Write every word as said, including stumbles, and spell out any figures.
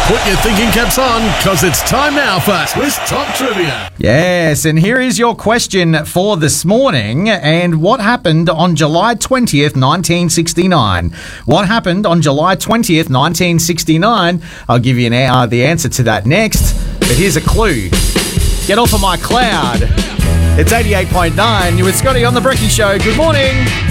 Put your thinking caps on, because it's time now for Swiss Top Trivia. Yes, and here is your question for this morning. And what happened on July twentieth, nineteen sixty-nine? What happened on July twentieth, nineteen sixty-nine? I'll give you an, uh, the answer to that next. But here's a clue. Get off of my cloud. It's eighty-eight point nine. You with Scotty on The Brekkie Show. Good morning.